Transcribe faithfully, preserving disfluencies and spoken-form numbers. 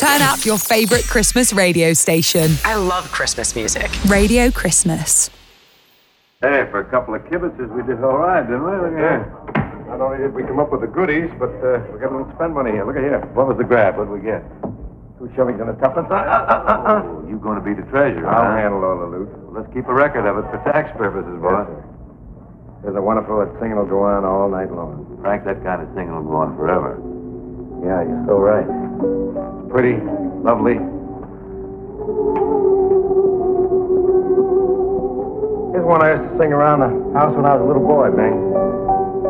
Turn up your favorite Christmas radio station. I love Christmas music. Radio Christmas. Hey, for a couple of kibitzes, we did all right, didn't we? Look at Yeah. here. Not only did we come up with the goodies, but uh, we got a little spend money here. Look at here. What was the grab? What did we get? Two shillings and a tuppence. Uh, uh, uh, uh, uh. Oh, you going to be the treasurer, I'll huh? handle all the loot. Well, let's keep a record of it for tax purposes, boy. Yes, sir. There's a wonderful that singing will go on all night long. Frank, that kind of thing will go on forever. Yeah, you're so right. It's pretty, lovely. Here's one I used to sing around the house when I was a little boy, Bing.